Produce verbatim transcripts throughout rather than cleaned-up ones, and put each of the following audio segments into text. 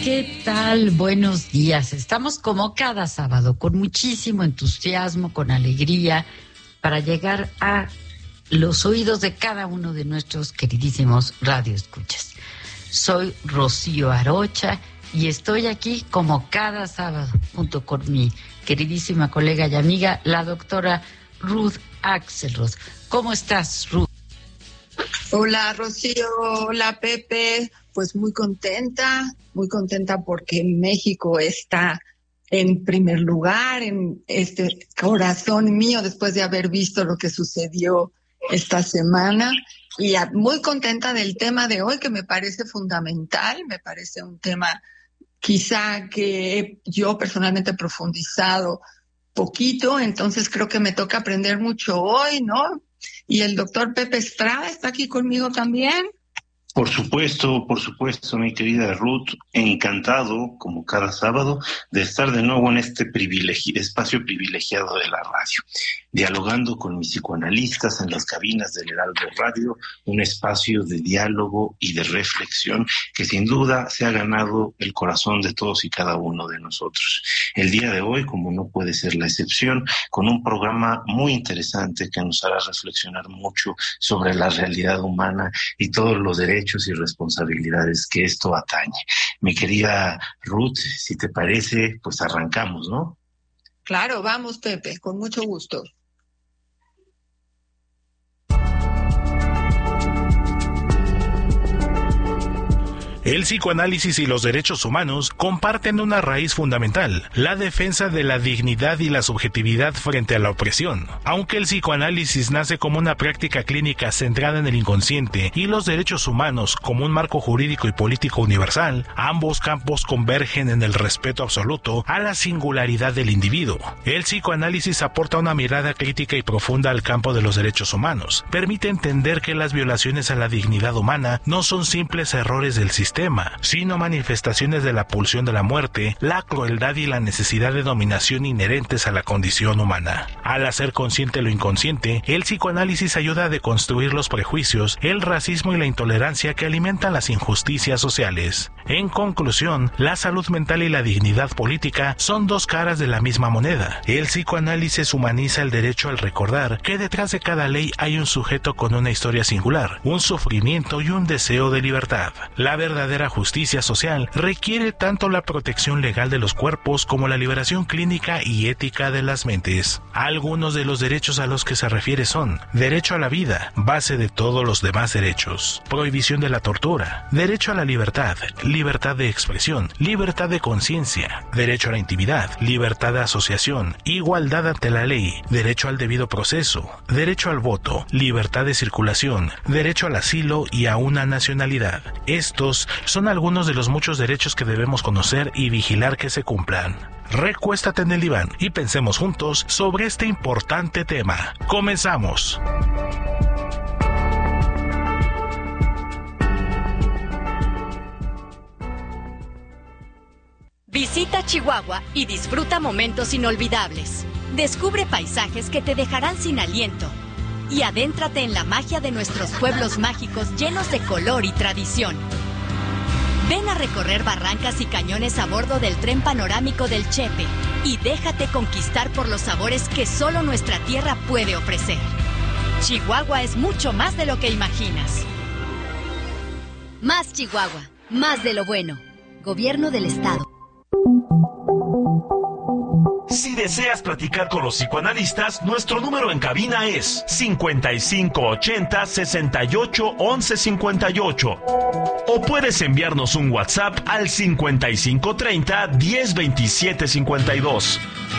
¿Qué tal? Buenos días. Estamos como cada sábado con muchísimo entusiasmo, con alegría, para llegar a los oídos de cada uno de nuestros queridísimos radioescuchas. Soy Rocío Arocha y estoy aquí como cada sábado junto con mi queridísima colega y amiga, la doctora Ruth Axelrod. ¿Cómo estás, Ruth? Hola, Rocío. Hola, Pepe. Pues muy contenta, muy contenta porque México está en primer lugar en este corazón mío después de haber visto lo que sucedió esta semana, y muy contenta del tema de hoy, que me parece fundamental, me parece un tema quizá que yo personalmente he profundizado poquito, entonces creo que me toca aprender mucho hoy, ¿no? Y el doctor Pepe Estrada está aquí conmigo también. Por supuesto, por supuesto, mi querida Ruth, encantado, como cada sábado, de estar de nuevo en este privilegi- espacio privilegiado de la radio, dialogando con mis psicoanalistas en las cabinas del Heraldo Radio, un espacio de diálogo y de reflexión que sin duda se ha ganado el corazón de todos y cada uno de nosotros. El día de hoy, como no puede ser la excepción, con un programa muy interesante que nos hará reflexionar mucho sobre la realidad humana y todos los derechos y responsabilidades que esto atañe. Mi querida Ruth, si te parece, pues arrancamos, ¿no? Claro, vamos, Pepe, con mucho gusto. El psicoanálisis y los derechos humanos comparten una raíz fundamental, la defensa de la dignidad y la subjetividad frente a la opresión. Aunque el psicoanálisis nace como una práctica clínica centrada en el inconsciente y los derechos humanos como un marco jurídico y político universal, ambos campos convergen en el respeto absoluto a la singularidad del individuo. El psicoanálisis aporta una mirada crítica y profunda al campo de los derechos humanos. Permite entender que las violaciones a la dignidad humana no son simples errores del sistema, sino manifestaciones de la pulsión de la muerte, la crueldad y la necesidad de dominación inherentes a la condición humana. Al hacer consciente lo inconsciente, el psicoanálisis ayuda a deconstruir los prejuicios, el racismo y la intolerancia que alimentan las injusticias sociales. En conclusión, la salud mental y la dignidad política son dos caras de la misma moneda. El psicoanálisis humaniza el derecho al recordar que detrás de cada ley hay un sujeto con una historia singular, un sufrimiento y un deseo de libertad. La verdad La verdadera justicia social requiere tanto la protección legal de los cuerpos como la liberación clínica y ética de las mentes. Algunos de los derechos a los que se refiere son: derecho a la vida, base de todos los demás derechos; prohibición de la tortura; derecho a la libertad, libertad de expresión, libertad de conciencia; derecho a la intimidad, libertad de asociación, igualdad ante la ley, derecho al debido proceso, derecho al voto, libertad de circulación, derecho al asilo y a una nacionalidad. Estos son algunos de los muchos derechos que debemos conocer y vigilar que se cumplan. Recuéstate en el diván y pensemos juntos sobre este importante tema. ¡Comenzamos! Visita Chihuahua y disfruta momentos inolvidables. Descubre paisajes que te dejarán sin aliento. Y adéntrate en la magia de nuestros pueblos mágicos llenos de color y tradición. Ven a recorrer barrancas y cañones a bordo del tren panorámico del Chepe y déjate conquistar por los sabores que solo nuestra tierra puede ofrecer. Chihuahua es mucho más de lo que imaginas. Más Chihuahua, más de lo bueno. Gobierno del Estado. Si deseas platicar con los psicoanalistas, nuestro número en cabina es cincuenta y cinco ochenta, sesenta y ocho, once cincuenta y ocho. O puedes enviarnos un WhatsApp al cincuenta y cinco treinta, diez veintisiete cincuenta y dos.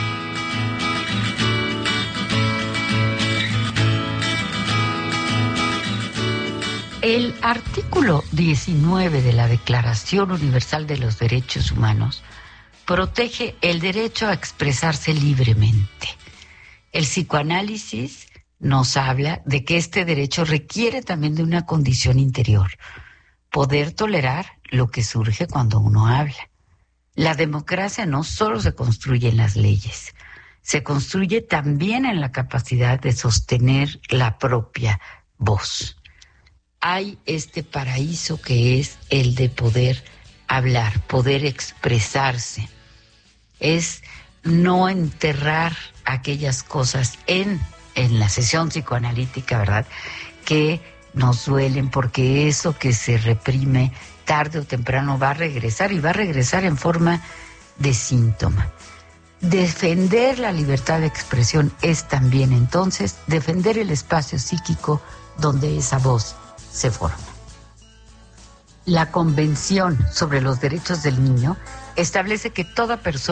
El artículo diecinueve de la Declaración Universal de los Derechos Humanos protege el derecho a expresarse libremente. El psicoanálisis nos habla de que este derecho requiere también de una condición interior: poder tolerar lo que surge cuando uno habla. La democracia no solo se construye en las leyes, se construye también en la capacidad de sostener la propia voz. Hay este paraíso que es el de poder hablar, poder expresarse. Es no enterrar aquellas cosas en, en la sesión psicoanalítica, ¿verdad?, que nos duelen, porque eso que se reprime tarde o temprano va a regresar, y va a regresar en forma de síntoma. Defender la libertad de expresión es también, entonces, defender el espacio psíquico donde esa voz se forma. La Convención sobre los Derechos del Niño establece que toda persona